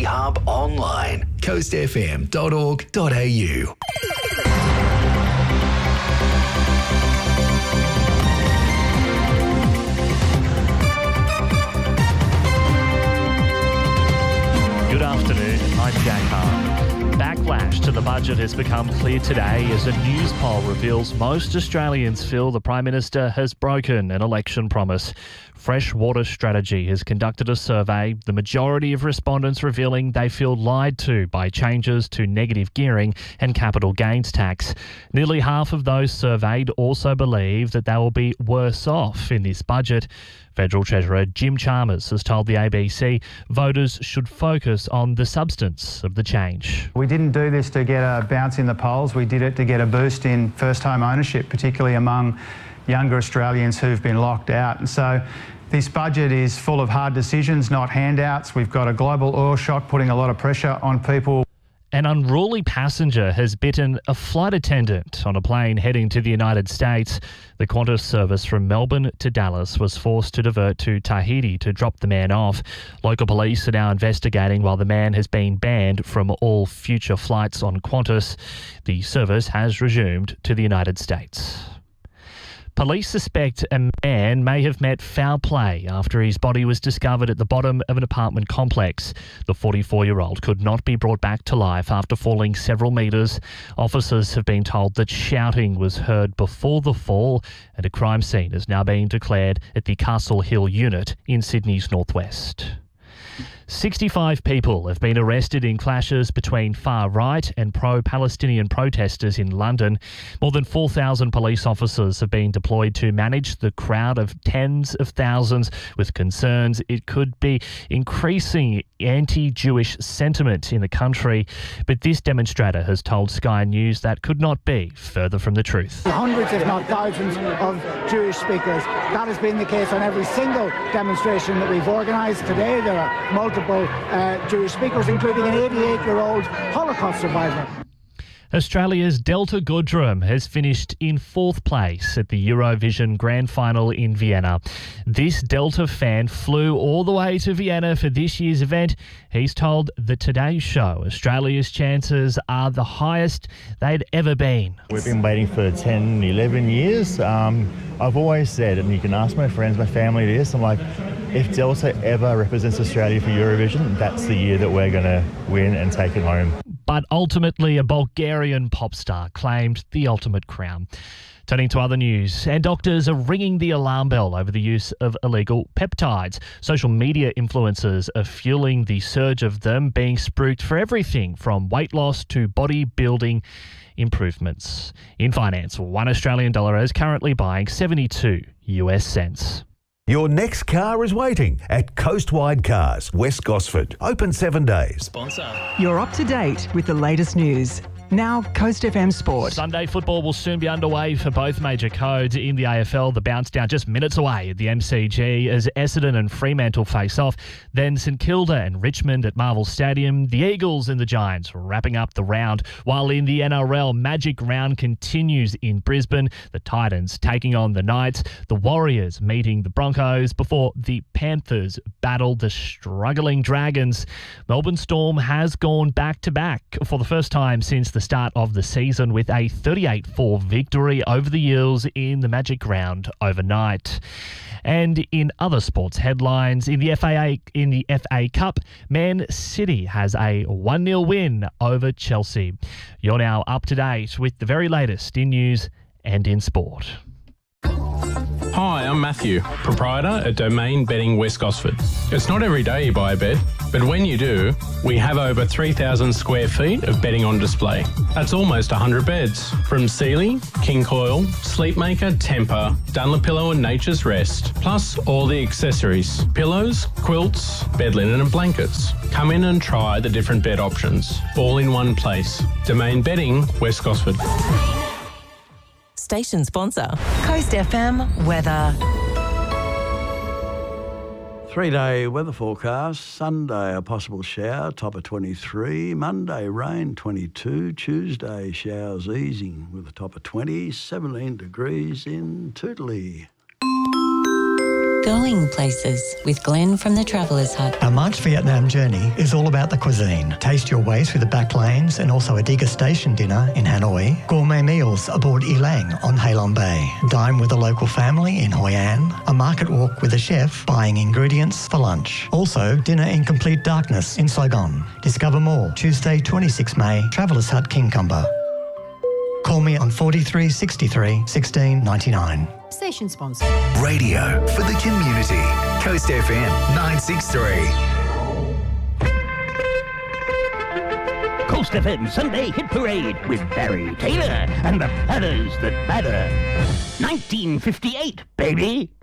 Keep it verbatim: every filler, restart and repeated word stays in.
Hub online. coast f m dot org dot a u. Good afternoon, I'm Jack Hart. Backlash to the budget has become clear today as a news poll reveals most Australians feel the Prime Minister has broken an election promise. Freshwater Strategy has conducted a survey, the majority of respondents revealing they feel lied to by changes to negative gearing and capital gains tax. Nearly half of those surveyed also believe that they will be worse off in this budget. Federal Treasurer Jim Chalmers has told the A B C voters should focus on the substance of the change. We didn't do this to get a bounce in the polls. We did it to get a boost in first home ownership, particularly among younger Australians who've been locked out. And so this budget is full of hard decisions, not handouts. We've got a global oil shock putting a lot of pressure on people. An unruly passenger has bitten a flight attendant on a plane heading to the United States. The Qantas service from Melbourne to Dallas was forced to divert to Tahiti to drop the man off. Local police are now investigating while the man has been banned from all future flights on Qantas. The service has resumed to the United States. Police suspect a man may have met foul play after his body was discovered at the bottom of an apartment complex. The forty-four-year-old could not be brought back to life after falling several metres. Officers have been told that shouting was heard before the fall, and a crime scene is now being declared at the Castle Hill unit in Sydney's northwest. sixty-five people have been arrested in clashes between far-right and pro-Palestinian protesters in London. More than four thousand police officers have been deployed to manage the crowd of tens of thousands, with concerns it could be increasing anti-Jewish sentiment in the country. But this demonstrator has told Sky News that could not be further from the truth. Hundreds, if not thousands, of Jewish speakers. That has been the case on every single demonstration that we've organised. Today there are multiple uh, Jewish speakers, including an eighty-eight-year-old Holocaust survivor. Australia's Delta Goodrem has finished in fourth place at the Eurovision Grand Final in Vienna. This Delta fan flew all the way to Vienna for this year's event. He's told the Today Show Australia's chances are the highest they'd ever been. We've been waiting for ten, eleven years. Um, I've always said, and you can ask my friends, my family this, I'm like, if Delta ever represents Australia for Eurovision, that's the year that we're going to win and take it home. But ultimately, a Bulgarian pop star claimed the ultimate crown. Turning to other news, and doctors are ringing the alarm bell over the use of illegal peptides. Social media influencers are fueling the surge of them, being spruiked for everything from weight loss to bodybuilding improvements. In finance, one Australian dollar is currently buying seventy-two U S cents. Your next car is waiting at Coastwide Cars, West Gosford. Open seven days. Sponsor. You're up to date with the latest news. Now, Coast F M Sport. Sunday football will soon be underway for both major codes in the A F L. The bounce down just minutes away at the M C G as Essendon and Fremantle face off. Then St Kilda and Richmond at Marvel Stadium. The Eagles and the Giants wrapping up the round. While in the N R L, Magic Round continues in Brisbane. The Titans taking on the Knights. The Warriors meeting the Broncos before the Panthers battle the struggling Dragons. Melbourne Storm has gone back-to-back for the first time since the the start of the season with a thirty-eight four victory over the Eels in the Magic Round overnight. And in other sports headlines, in the F A A in the F A Cup, Man City has a one nil win over Chelsea. You're now up to date with the very latest in news and in sport. Hi, I'm Matthew, proprietor at Domain Bedding West Gosford. It's not every day you buy a bed, but when you do, we have over three thousand square feet of bedding on display. That's almost one hundred beds, from Sealy, King Coil, Sleepmaker, Temper, Dunlopillow and Nature's Rest, plus all the accessories, pillows, quilts, bed linen and blankets. Come in and try the different bed options, all in one place. Domain Bedding West Gosford. Station sponsor. Coast F M weather. Three-day weather forecast. Sunday, a possible shower, top of twenty-three. Monday, rain, twenty-two. Tuesday, showers easing with a top of twenty. seventeen degrees in Tootley. going places with Glenn from the Traveller's Hut. Our March Vietnam journey is all about the cuisine. Taste your way through the back lanes and also a degustation dinner in Hanoi. Gourmet meals aboard Elang on Halong Bay. Dine with a local family in Hoi An. A market walk with a chef buying ingredients for lunch. Also, dinner in complete darkness in Saigon. Discover more Tuesday, twenty-sixth of May, Traveller's Hut, Kincumber. Call me on forty-three sixty-three sixteen ninety-nine. Station sponsor. Radio for the community. Coast F M nine sixty-three. Coast F M Sunday Hit Parade with Barry Taylor and the Platters That Matter. nineteen fifty-eight, baby.